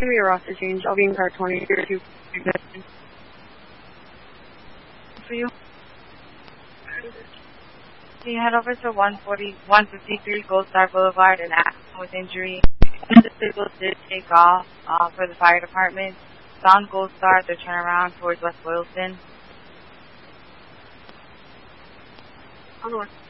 give me a roster change. I'll be in car 20 here to for you. Can you head over to 153 Gold Star Boulevard and accident with injury? The vehicles did take off for the fire department. It's on Gold Star at the turnaround towards West Boylston. on the west